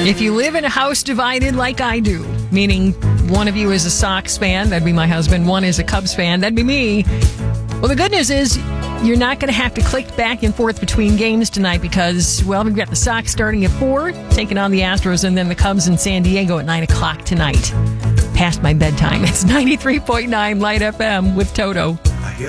If you live in a house divided like I do, meaning one of you is a Sox fan, that'd be my husband, one is a Cubs fan, that'd be me. Well, the good news is you're not going to have to click back and forth between games tonight because, well, we've got the Sox starting at 4, taking on the Astros, and then the Cubs in San Diego at 9 o'clock tonight. Past my bedtime. It's 93.9 Light FM with Toto.